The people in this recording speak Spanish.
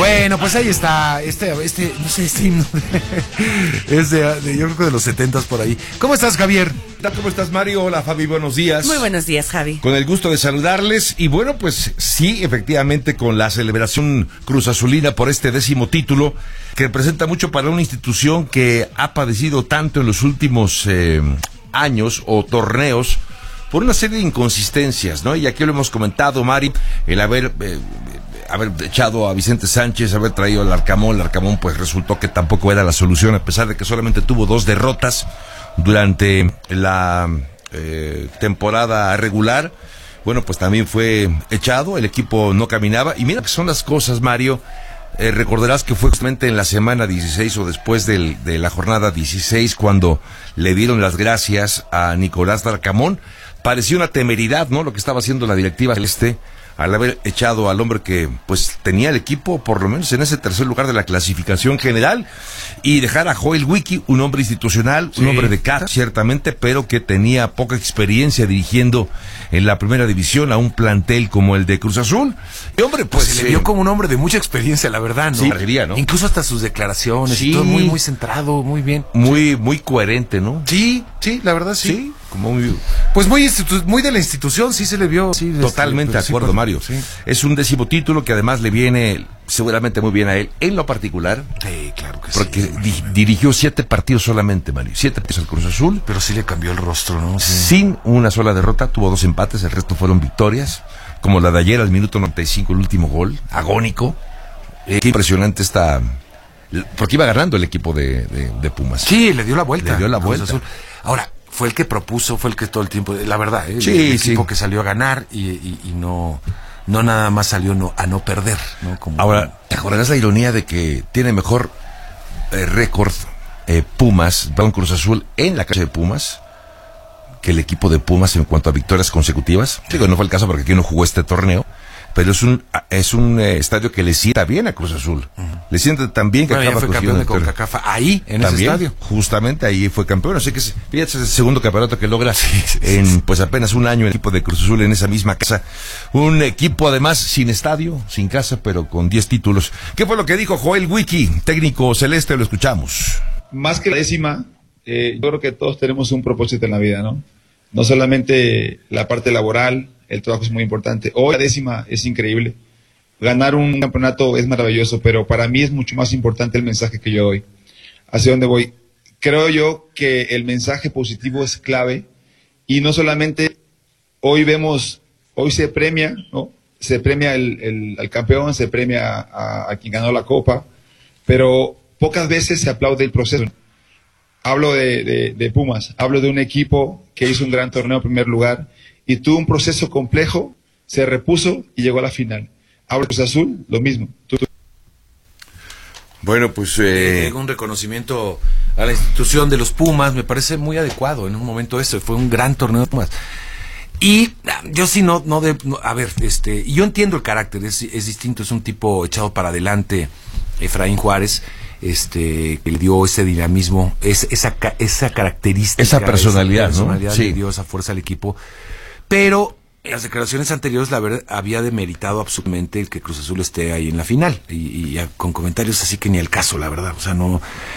Bueno, pues ahí está, no sé, este himno es yo creo que de los 70s por ahí. ¿Cómo estás, Javier? ¿Cómo estás, Mario? Hola, Fabi, buenos días. Muy buenos días, Javi. Con el gusto de saludarles. Y bueno, pues sí, efectivamente, con la celebración cruzazulina por este 10º título, que representa mucho para una institución que ha padecido tanto en los últimos años o torneos por una serie de inconsistencias, ¿no? Y aquí lo hemos comentado, Mari, el haber echado a Vicente Sánchez, haber traído al Arcamón. El Arcamón pues resultó que tampoco era la solución, a pesar de que solamente tuvo 2 derrotas durante la temporada regular. Bueno, pues también fue echado, el equipo no caminaba, y mira que son las cosas, Mario. Recordarás que fue justamente en la semana 16 o después de la jornada 16 cuando le dieron las gracias a Nicolás Larcamón. Parecía una temeridad, ¿no?, lo que estaba haciendo la directiva celeste al haber echado al hombre que pues tenía el equipo por lo menos en ese tercer lugar de la clasificación general, y dejar a Joel Wiki, un hombre institucional, un hombre de casa, ciertamente, pero que tenía poca experiencia dirigiendo en la primera división a un plantel como el de Cruz Azul. Y hombre, pues se le vio como un hombre de mucha experiencia, la verdad, ¿no? Sí, ¿no? Incluso hasta sus declaraciones, sí, y todo muy centrado, muy bien. Muy coherente, ¿no? Sí, la verdad sí. Sí, como muy de la institución, sí se le vio. Sí, totalmente de acuerdo, Mario. Sí. Es un 10º título que además le viene seguramente muy bien a él, en lo particular. Sí, claro que porque sí. Porque dirigió 7 partidos solamente, Mario. 7 partidos al Cruz Azul. Pero sí le cambió el rostro, ¿no? Sí. Sin una sola derrota, tuvo 2 empates, el resto fueron victorias. Como la de ayer al minuto 95, el último gol, agónico. Qué impresionante está. Porque iba ganando el equipo de Pumas. Sí, le dio la vuelta. Le dio la vuelta. Azul. Ahora, fue el que propuso, fue el que todo el tiempo, la verdad, sí, el equipo que salió a ganar y no nada más salió a no perder, ¿no? Ahora, ¿te acordarás la ironía de que tiene mejor récord Pumas, Cruz Azul en la cancha de Pumas, que el equipo de Pumas en cuanto a victorias consecutivas? Digo, no fue el caso porque aquí no jugó este torneo, pero es un estadio que le sienta bien a Cruz Azul. Le sienta tan bien que acaba fue campeón de CONCACAF ahí, en también, ese estadio. Justamente ahí fue campeón, así que fíjate, es el segundo campeonato que logra en pues apenas un año el equipo de Cruz Azul en esa misma casa. Un equipo además sin estadio, sin casa, pero con 10 títulos. ¿Qué fue lo que dijo Joel Wiki, técnico celeste? Lo escuchamos. Más que la 10ª, yo creo que todos tenemos un propósito en la vida, ¿no? No solamente la parte laboral, el trabajo es muy importante. Hoy la 10ª es increíble. Ganar un campeonato es maravilloso, pero para mí es mucho más importante el mensaje que yo doy. ¿Hacia dónde voy? Creo yo que el mensaje positivo es clave, y no solamente hoy se premia, ¿no? Se premia al campeón, se premia a quien ganó la copa, pero pocas veces se aplaude el proceso. Hablo de Pumas, hablo de un equipo que hizo un gran torneo en primer lugar y tuvo un proceso complejo, se repuso y llegó a la final. Hablo de Cruz Azul, lo mismo. Bueno, pues un reconocimiento a la institución de los Pumas me parece muy adecuado en un momento ese. Fue un gran torneo de Pumas. Y yo sí yo entiendo el carácter, es distinto, es un tipo echado para adelante, Efraín Juárez, que le dio ese dinamismo, esa característica, esa personalidad, ¿no? Sí. Le dio esa fuerza al equipo. Pero en las declaraciones anteriores, la verdad, había demeritado absolutamente el que Cruz Azul esté ahí en la final, y con comentarios así que ni al caso, la verdad, o sea, no.